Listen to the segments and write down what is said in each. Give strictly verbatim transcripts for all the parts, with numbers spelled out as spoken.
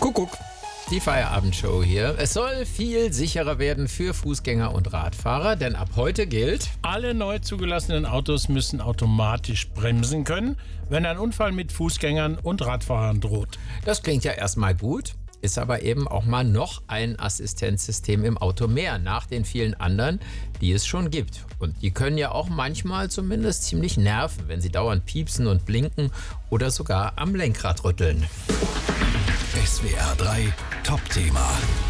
Kuckuck, die Feierabendshow hier. Es soll viel sicherer werden für Fußgänger und Radfahrer, denn ab heute gilt: Alle neu zugelassenen Autos müssen automatisch bremsen können, wenn ein Unfall mit Fußgängern und Radfahrern droht. Das klingt ja erstmal gut, ist aber eben auch mal noch ein Assistenzsystem im Auto mehr, nach den vielen anderen, die es schon gibt. Und die können ja auch manchmal zumindest ziemlich nerven, wenn sie dauernd piepsen und blinken oder sogar am Lenkrad rütteln. S W R drei Top-Thema.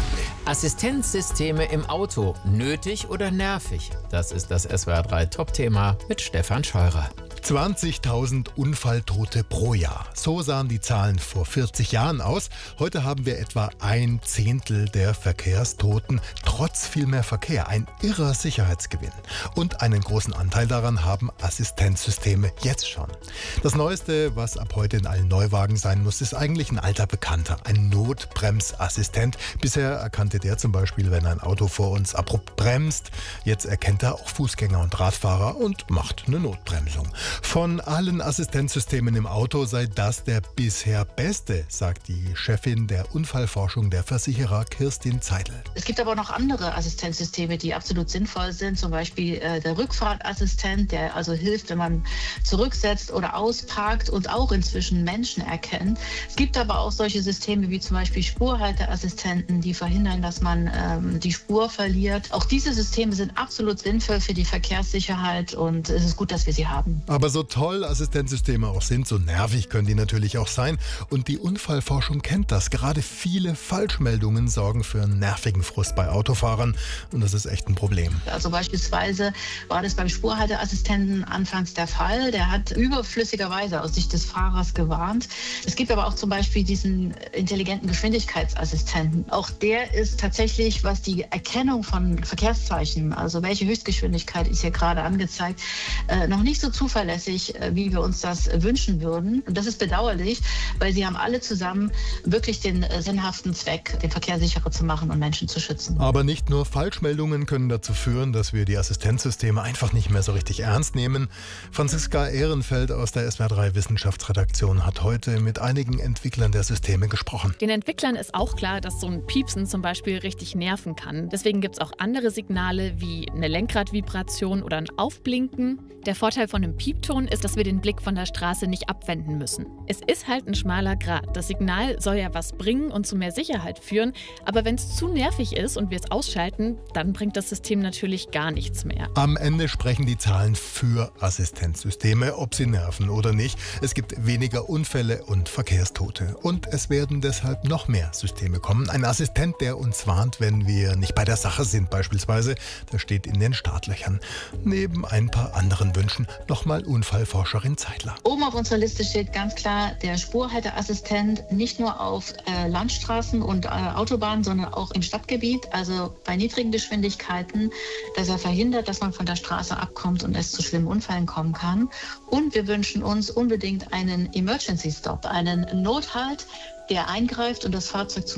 Assistenzsysteme im Auto, nötig oder nervig? Das ist das S W R drei Top-Thema mit Stefan Scheurer. zwanzigtausend Unfalltote pro Jahr. So sahen die Zahlen vor vierzig Jahren aus. Heute haben wir etwa ein Zehntel der Verkehrstoten, trotz viel mehr Verkehr. Ein irrer Sicherheitsgewinn. Und einen großen Anteil daran haben Assistenzsysteme jetzt schon. Das Neueste, was ab heute in allen Neuwagen sein muss, ist eigentlich ein alter Bekannter, ein Notbremsassistent. Bisher erkannte der zum Beispiel, wenn ein Auto vor uns abrupt bremst. Jetzt erkennt er auch Fußgänger und Radfahrer und macht eine Notbremsung. Von allen Assistenzsystemen im Auto sei das der bisher beste, sagt die Chefin der Unfallforschung der Versicherer Kirstin Zeidel. Es gibt aber noch andere Assistenzsysteme, die absolut sinnvoll sind. Zum Beispiel äh, der Rückfahrtassistent, der also hilft, wenn man zurücksetzt oder ausparkt und auch inzwischen Menschen erkennt. Es gibt aber auch solche Systeme wie zum Beispiel Spurhalteassistenten, die verhindern, dass man ähm, die Spur verliert. Auch diese Systeme sind absolut sinnvoll für die Verkehrssicherheit und es ist gut, dass wir sie haben. Aber so toll Assistenzsysteme auch sind, so nervig können die natürlich auch sein. Und die Unfallforschung kennt das. Gerade viele Falschmeldungen sorgen für einen nervigen Frust bei Autofahrern. Und das ist echt ein Problem. Also beispielsweise war das beim Spurhalteassistenten anfangs der Fall. Der hat überflüssigerweise aus Sicht des Fahrers gewarnt. Es gibt aber auch zum Beispiel diesen intelligenten Geschwindigkeitsassistenten. Auch der ist tatsächlich, was die Erkennung von Verkehrszeichen, also welche Höchstgeschwindigkeit ist hier gerade angezeigt, äh, noch nicht so zuverlässig, wie wir uns das wünschen würden. Und das ist bedauerlich, weil sie haben alle zusammen wirklich den sinnhaften Zweck, den Verkehr sicherer zu machen und Menschen zu schützen. Aber nicht nur Falschmeldungen können dazu führen, dass wir die Assistenzsysteme einfach nicht mehr so richtig ernst nehmen. Franziska Ehrenfeld aus der S W R drei Wissenschaftsredaktion hat heute mit einigen Entwicklern der Systeme gesprochen. Den Entwicklern ist auch klar, dass so ein Piepsen zum Beispiel richtig nerven kann. Deswegen gibt es auch andere Signale wie eine Lenkradvibration oder ein Aufblinken. Der Vorteil von einem Piepton ist, dass wir den Blick von der Straße nicht abwenden müssen. Es ist halt ein schmaler Grat. Das Signal soll ja was bringen und zu mehr Sicherheit führen. Aber wenn es zu nervig ist und wir es ausschalten, dann bringt das System natürlich gar nichts mehr. Am Ende sprechen die Zahlen für Assistenzsysteme, ob sie nerven oder nicht. Es gibt weniger Unfälle und Verkehrstote. Und es werden deshalb noch mehr Systeme kommen. Ein Assistent, der uns warnt, wenn wir nicht bei der Sache sind beispielsweise. Das steht in den Startlöchern. Neben ein paar anderen Wünschen nochmal Unfallforscherin Zeidler. Oben auf unserer Liste steht ganz klar der Spurhalteassistent, nicht nur auf äh, Landstraßen und äh, Autobahnen, sondern auch im Stadtgebiet, also bei niedrigen Geschwindigkeiten, dass er verhindert, dass man von der Straße abkommt und es zu schlimmen Unfällen kommen kann. Und wir wünschen uns unbedingt einen Emergency Stop, einen Nothalt, der eingreift und das Fahrzeug zum